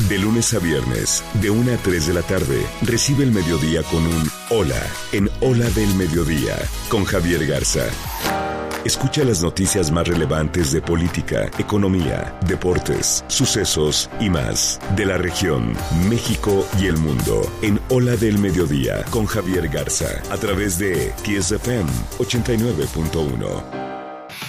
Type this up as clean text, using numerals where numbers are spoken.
De lunes a viernes, de 1 a 3 de la tarde, recibe el mediodía con un Hola en Hola del Mediodía, con Javier Garza. Escucha las noticias más relevantes de política, economía, deportes, sucesos y más de la región, México y el mundo en Hola del Mediodía con Javier Garza a través de Kiss FM 89.1.